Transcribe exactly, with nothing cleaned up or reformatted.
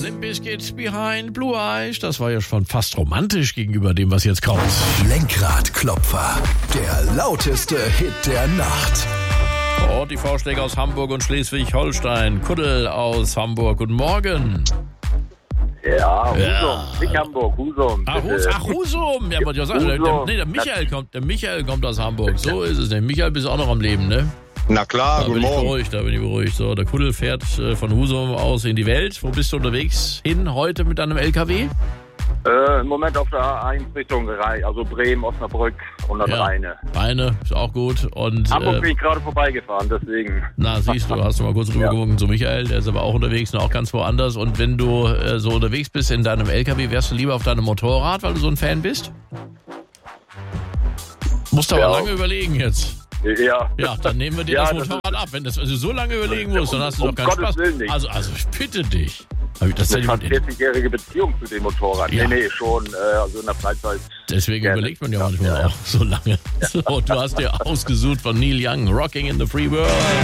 Limp Bizkit Behind Blue Eyes. Das war ja schon fast romantisch gegenüber dem, was jetzt kommt. Lenkradklopfer, der lauteste Hit der Nacht. Oh, die Vorschläge aus Hamburg und Schleswig-Holstein. Kuddel aus Hamburg. Guten Morgen. Ja, Husum. Ja. Nicht Hamburg, Husum. Ach, Hus, ach Husum. Ja, wollte ich auch sagen. Der, der, nee, der Michael kommt, der Michael kommt aus Hamburg. So ist es. Der Michael bist auch noch am Leben, ne? Na klar, Da bin guten ich Morgen. beruhigt, da bin ich beruhigt. So, der Kuddel fährt äh, von Husum aus in die Welt. Wo bist du unterwegs hin heute mit deinem L K W? Äh, Im Moment auf der A eins Richtung Rhein, also Bremen, Osnabrück und dann Rheine. Rheine, ist auch gut. Und, Hamburg äh, bin ich gerade vorbeigefahren, deswegen. na, siehst du, hast du mal kurz rübergewunken Ja. zu Michael. Der ist aber auch unterwegs und auch ganz woanders. Und wenn du äh, so unterwegs bist in deinem L K W, wärst du lieber auf deinem Motorrad, weil du so ein Fan bist? Musst du aber Ja. lange überlegen jetzt. Ja. Ja, dann nehmen wir dir Ja, das das Motorrad ab. Wenn das also so lange überlegen musst, dann hast du Um doch keinen Gottes Spaß. Willen nicht. Also, also ich bitte dich. Hab ich das Eine denn fast in- vierzig-jährige Beziehung zu dem Motorrad. Ja. Nee, nee, schon, äh, also in der Freizeit. Deswegen Gerne. überlegt man ja Ja, manchmal ja, ja. auch so lange. So, du hast dir ausgesucht von Neil Young, Rocking in the Free World.